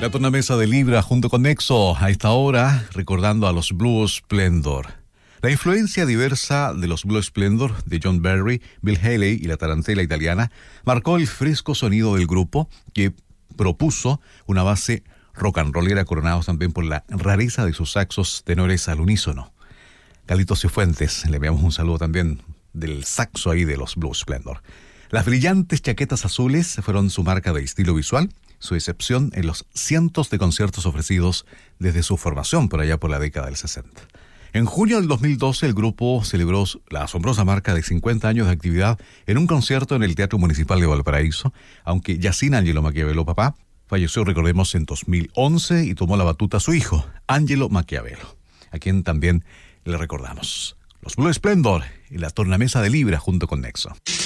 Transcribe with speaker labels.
Speaker 1: La tornamesa de Libra junto con Nexo a esta hora, recordando a los Blue Splendor. La influencia diversa de los Blue Splendor de John Barry, Bill Haley y la tarantela italiana marcó el fresco sonido del grupo, que propuso una base rock and rollera coronados también por la rareza de sus saxos tenores al unísono. Carlitos Cifuentes, le enviamos un saludo también del saxo ahí de los Blue Splendor. Las brillantes chaquetas azules fueron su marca de estilo visual, su excepción en los cientos de conciertos ofrecidos desde su formación por allá por la década del 60. En junio del 2012 el grupo celebró la asombrosa marca de 50 años de actividad en un concierto en el Teatro Municipal de Valparaíso, aunque ya sin Angelo Maquiavelo papá, falleció, recordemos, en 2011 y tomó la batuta su hijo, Angelo Maquiavelo, a quien también le recordamos. Los Blue Splendor y la tornamesa de Libra junto con Nexo.